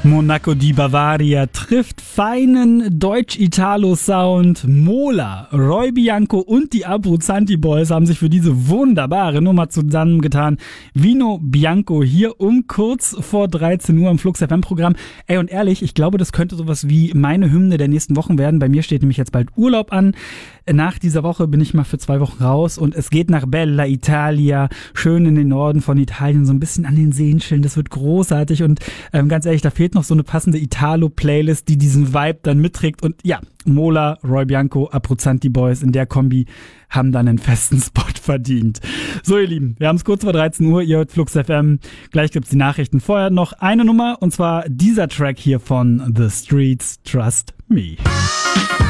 Monaco di Bavaria trifft feinen Deutsch-Italo-Sound. Mola, Roy Bianco und die Abruzzanti Boys haben sich für diese wunderbare Nummer zusammengetan. Vino Bianco hier um kurz vor 13 Uhr im Flux FM-Programm. Ey, und ehrlich, ich glaube, das könnte sowas wie meine Hymne der nächsten Wochen werden. Bei mir steht nämlich jetzt bald Urlaub an. Nach dieser Woche bin ich mal für 2 Wochen raus und es geht nach Bella Italia, schön in den Norden von Italien, so ein bisschen an den Seen chillen. Das wird großartig und ganz ehrlich, da fehlt noch so eine passende Italo-Playlist, die diesen Vibe dann mitträgt. Und ja, Mola, Roy Bianco, Abruzzanti Boys in der Kombi haben dann einen festen Spot verdient. So, ihr Lieben, wir haben es kurz vor 13 Uhr, ihr hört Flux FM. Gleich gibt's die Nachrichten. Vorher noch eine Nummer und zwar dieser Track hier von The Streets, Trust Me.